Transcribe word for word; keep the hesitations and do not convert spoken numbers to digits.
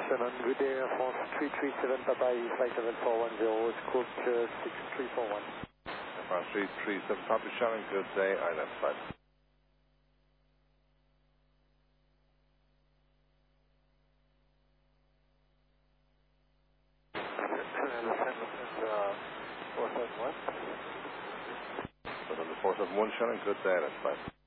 Shannon, good day, Air France three three seven Papa, flight seven four one zero, scope uh, six three four one. Air France three three seven Papa, Shannon, good day, island flight. four seven one, Shannon, good day, island flight.